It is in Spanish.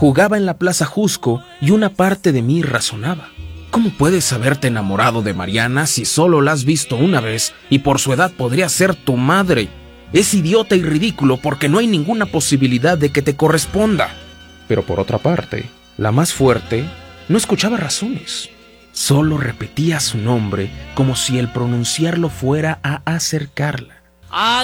Jugaba en la Plaza Jusco y una parte de mí razonaba. ¿Cómo puedes haberte enamorado de Mariana si solo la has visto una vez y por su edad podría ser tu madre? Es idiota y ridículo porque no hay ninguna posibilidad de que te corresponda. Pero por otra parte, la más fuerte no escuchaba razones. Solo repetía su nombre como si el pronunciarlo fuera a acercarla.